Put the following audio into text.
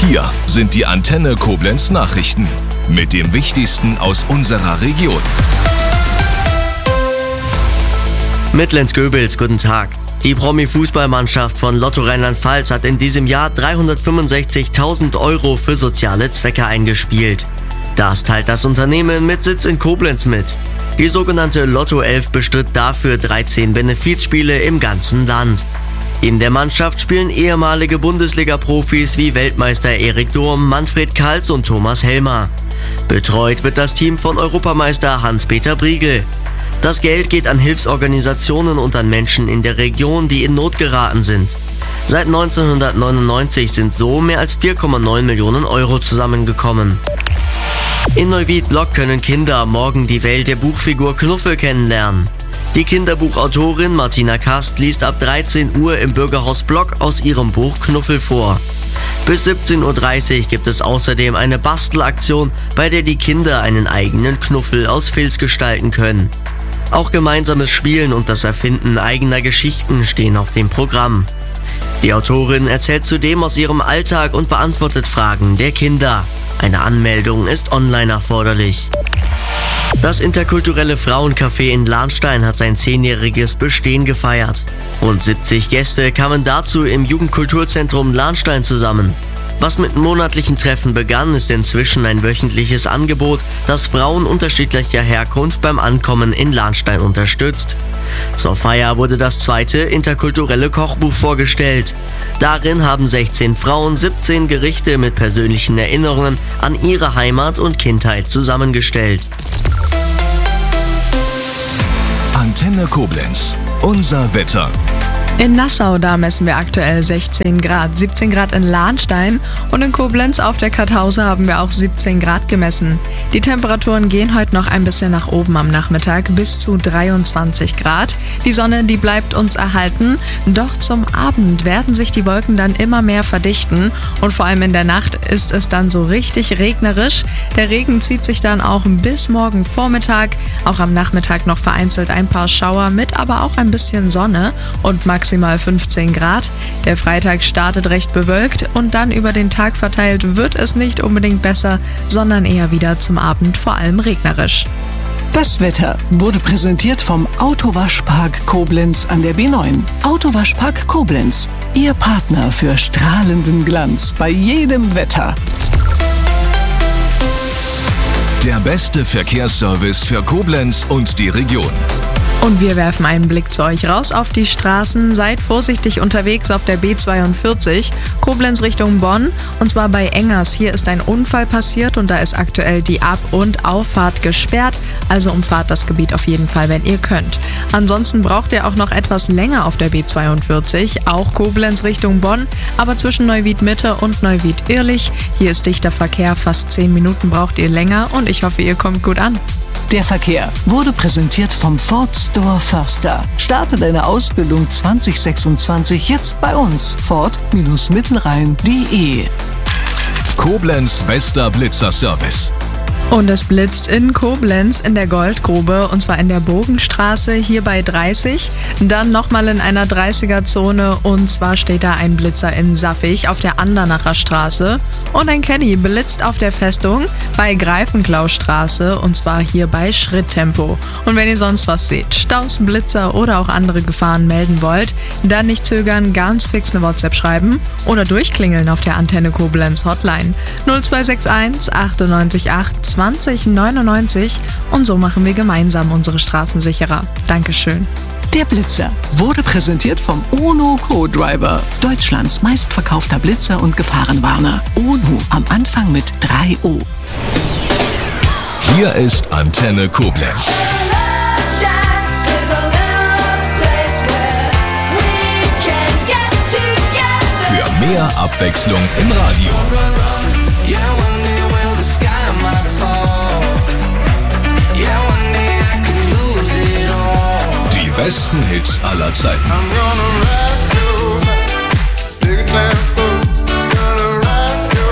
Hier sind die Antenne Koblenz Nachrichten mit dem Wichtigsten aus unserer Region. Mit Lenz Göbels, guten Tag. Die Promi-Fußballmannschaft von Lotto Rheinland-Pfalz hat in diesem Jahr 365.000 Euro für soziale Zwecke eingespielt. Das teilt das Unternehmen mit Sitz in Koblenz mit. Die sogenannte Lotto 11 bestritt dafür 13 Benefizspiele im ganzen Land. In der Mannschaft spielen ehemalige Bundesliga-Profis wie Weltmeister Erik Durm, Manfred Kals und Thomas Helmer. Betreut wird das Team von Europameister Hans-Peter Briegel. Das Geld geht an Hilfsorganisationen und an Menschen in der Region, die in Not geraten sind. Seit 1999 sind so mehr als 4,9 Millionen Euro zusammengekommen. In Neuwied-Block können Kinder morgen die Welt der Buchfigur Knuffel kennenlernen. Die Kinderbuchautorin Martina Kast liest ab 13 Uhr im Bürgerhaus Block aus ihrem Buch Knuffel vor. Bis 17:30 Uhr gibt es außerdem eine Bastelaktion, bei der die Kinder einen eigenen Knuffel aus Filz gestalten können. Auch gemeinsames Spielen und das Erfinden eigener Geschichten stehen auf dem Programm. Die Autorin erzählt zudem aus ihrem Alltag und beantwortet Fragen der Kinder. Eine Anmeldung ist online erforderlich. Das interkulturelle Frauencafé in Lahnstein hat sein 10-jähriges Bestehen gefeiert. Rund 70 Gäste kamen dazu im Jugendkulturzentrum Lahnstein zusammen. Was mit monatlichen Treffen begann, ist inzwischen ein wöchentliches Angebot, das Frauen unterschiedlicher Herkunft beim Ankommen in Lahnstein unterstützt. Zur Feier wurde das zweite interkulturelle Kochbuch vorgestellt. Darin haben 16 Frauen 17 Gerichte mit persönlichen Erinnerungen an ihre Heimat und Kindheit zusammengestellt. Antenne Koblenz, unser Wetter. In Nassau, da messen wir aktuell 16 Grad, 17 Grad in Lahnstein und in Koblenz auf der Kartause haben wir auch 17 Grad gemessen. Die Temperaturen gehen heute noch ein bisschen nach oben am Nachmittag bis zu 23 Grad. Die Sonne, die bleibt uns erhalten, doch zum Abend werden sich die Wolken dann immer mehr verdichten und vor allem in der Nacht ist es dann so richtig regnerisch. Der Regen zieht sich dann auch bis morgen Vormittag, auch am Nachmittag noch vereinzelt ein paar Schauer mit, aber auch ein bisschen Sonne und maximal 15 Grad. Der Freitag startet recht bewölkt und dann über den Tag verteilt wird es nicht unbedingt besser, sondern eher wieder zum Abend vor allem regnerisch. Das Wetter wurde präsentiert vom Autowaschpark Koblenz an der B9. Autowaschpark Koblenz, Ihr Partner für strahlenden Glanz bei jedem Wetter. Der beste Verkehrsservice für Koblenz und die Region. Und wir werfen einen Blick zu euch raus auf die Straßen. Seid vorsichtig unterwegs auf der B42, Koblenz Richtung Bonn, und zwar bei Engers. Hier ist ein Unfall passiert und da ist aktuell die Ab- und Auffahrt gesperrt. Also umfahrt das Gebiet auf jeden Fall, wenn ihr könnt. Ansonsten braucht ihr auch noch etwas länger auf der B42, auch Koblenz Richtung Bonn, aber zwischen Neuwied Mitte und Neuwied Irrlich. Hier ist dichter Verkehr, fast 10 Minuten braucht ihr länger und ich hoffe, ihr kommt gut an. Der Verkehr wurde präsentiert vom Ford Store Förster. Starte deine Ausbildung 2026 jetzt bei uns. Ford-Mittelrhein.de. Koblenz bester Blitzerservice. Und es blitzt in Koblenz in der Goldgrube und zwar in der Bogenstraße hier bei 30. Dann nochmal in einer 30er-Zone und zwar steht da ein Blitzer in Saffig auf der Andernacher Straße. Und ein Caddy blitzt auf der Festung bei Greifenklaustraße und zwar hier bei Schritttempo. Und wenn ihr sonst was seht, Staus, Blitzer oder auch andere Gefahren melden wollt, dann nicht zögern, ganz fix eine WhatsApp schreiben oder durchklingeln auf der Antenne Koblenz Hotline 0261 98 8 2099 und so machen wir gemeinsam unsere Straßen sicherer. Dankeschön. Der Blitzer wurde präsentiert vom UNO Co-Driver, Deutschlands meistverkaufter Blitzer und Gefahrenwarner. UNO am Anfang mit 3 O. Hier ist Antenne Koblenz. Für mehr Abwechslung im Radio. Die besten Hits aller Zeiten.